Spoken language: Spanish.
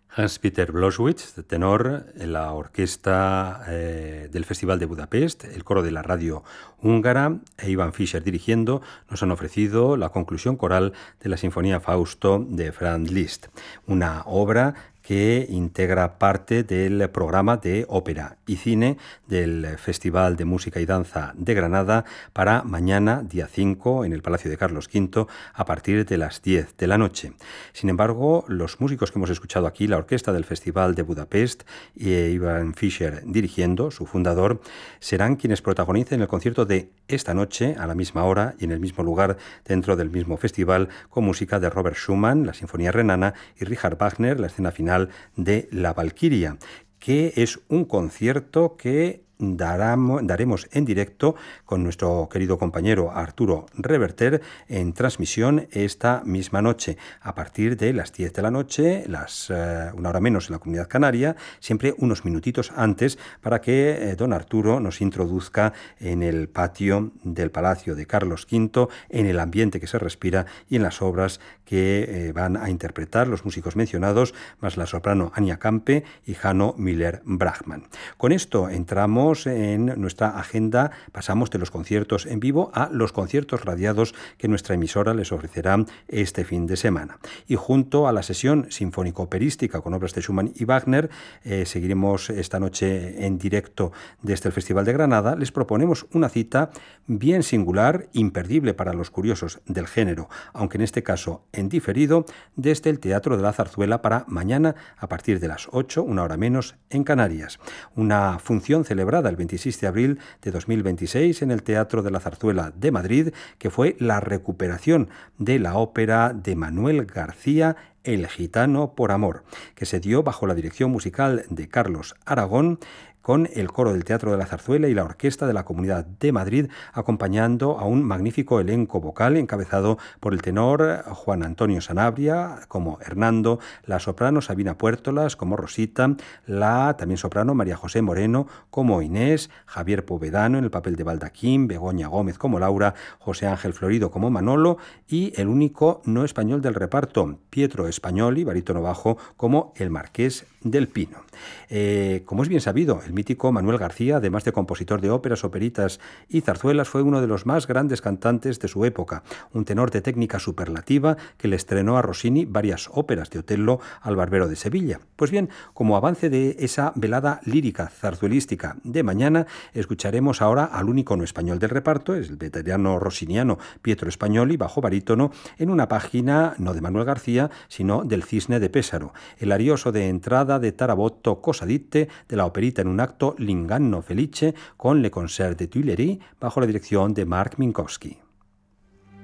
Hans-Peter Blauschwitz, tenor, la orquesta del Festival de Budapest, el coro de la radio húngara e Ivan Fischer dirigiendo, nos han ofrecido la conclusión coral de la Sinfonía Fausto de Franz Liszt, una obra que integra parte del programa de ópera y cine del Festival de Música y Danza de Granada para mañana, día 5, en el Palacio de Carlos V, a partir de las 10 de la noche. Sin embargo, los músicos que hemos escuchado aquí, la orquesta del Festival de Budapest y Ivan Fischer dirigiendo, su fundador, serán quienes protagonicen el concierto de esta noche, a la misma hora y en el mismo lugar dentro del mismo festival, con música de Robert Schumann, la Sinfonía Renana, y Richard Wagner, la escena final de La Valquiria, que es un concierto que daremos en directo con nuestro querido compañero Arturo Reverter en transmisión esta misma noche a partir de las 10 de la noche, una hora menos en la Comunidad Canaria, siempre unos minutitos antes para que don Arturo nos introduzca en el patio del Palacio de Carlos V, en el ambiente que se respira y en las obras que van a interpretar los músicos mencionados, más la soprano Anya Campe y Hanno Müller-Brachmann. Con esto entramos en nuestra agenda, pasamos de los conciertos en vivo a los conciertos radiados que nuestra emisora les ofrecerá este fin de semana. Y junto a la sesión sinfónico-operística con obras de Schumann y Wagner, seguiremos esta noche en directo desde el Festival de Granada. Les proponemos una cita bien singular, imperdible para los curiosos del género, aunque en este caso en diferido, desde el Teatro de la Zarzuela para mañana a partir de las 8, una hora menos, en Canarias. Una función celebrada el 26 de abril de 2026 en el Teatro de la Zarzuela de Madrid, que fue la recuperación de la ópera de Manuel García, El gitano por amor, que se dio bajo la dirección musical de Carlos Aragón, con el coro del Teatro de la Zarzuela y la Orquesta de la Comunidad de Madrid, acompañando a un magnífico elenco vocal encabezado por el tenor Juan Antonio Sanabria como Hernando, la soprano Sabina Puertolas como Rosita, la también soprano María José Moreno como Inés, Javier Povedano en el papel de Baldaquín, Begoña Gómez como Laura, José Ángel Florido como Manolo y el único no español del reparto, Pietro Espagnoli, barítono bajo, como el Marqués del Pino. Como es bien sabido, el mítico Manuel García, además de compositor de óperas, operitas y zarzuelas, fue uno de los más grandes cantantes de su época, un tenor de técnica superlativa que le estrenó a Rossini varias óperas de Otello al Barbero de Sevilla. Pues bien, como avance de esa velada lírica zarzuelística de mañana, escucharemos ahora al único no español del reparto, es el veterano rossiniano Pietro Espagnoli, bajo barítono, en una página no de Manuel García, sino del Cisne de Pésaro, el arioso de entrada de Tarabotto Cosa Ditte de la operita en un acto L'Inganno Felice con Le Concert de Tuileries bajo la dirección de Marc Minkowski.